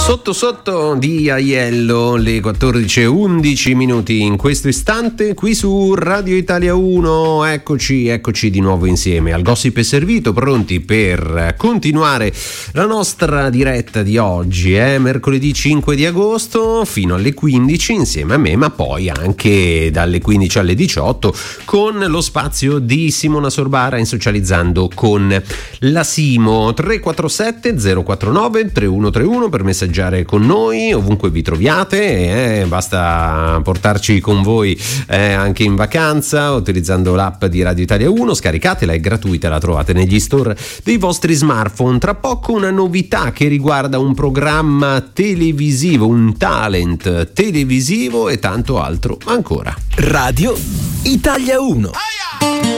Sotto di Aiello, le 14:11 in questo istante qui su Radio Italia 1. Eccoci di nuovo insieme al Gossip è Servito, pronti per continuare la nostra diretta di oggi, mercoledì 5 di agosto fino alle 15 insieme a me, ma poi anche dalle 15 alle 18 con lo spazio di Simona Sorbara in Socializzando con la Simo. 347 049 3131 per messaggiare con noi ovunque vi troviate, basta portarci con voi anche in vacanza utilizzando l'app di Radio Italia 1, scaricatela, è gratuita, la trovate negli store dei vostri smartphone. Tra poco una novità che riguarda un programma televisivo, un talent televisivo e tanto altro ancora. Radio Italia 1.